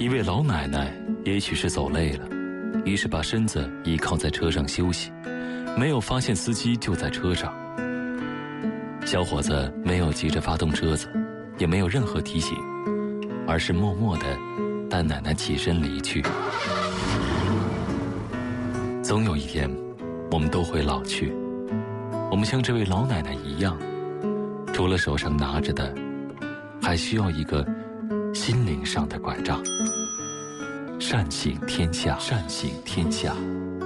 一位老奶奶也许是走累了，于是把身子倚靠在车上休息，没有发现司机就在车上。小伙子没有急着发动车子，也没有任何提醒，而是默默地带奶奶起身离去。总有一天，我们都会老去，我们像这位老奶奶一样，除了手上拿着的，还需要一个心灵上的拐杖。善行天下，善行天下。